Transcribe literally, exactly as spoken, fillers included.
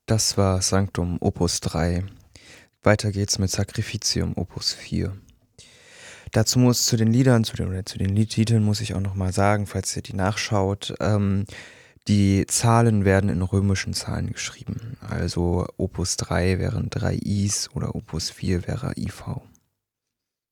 Das war Sanctum Opus drei. Weiter geht's mit Sacrificium Opus vier. Dazu muss zu den Liedern, zu den, oder zu den Liedtiteln muss ich auch noch mal sagen, falls ihr die nachschaut, ähm, die Zahlen werden in römischen Zahlen geschrieben. Also Opus drei wären drei Is oder Opus vier wäre I V.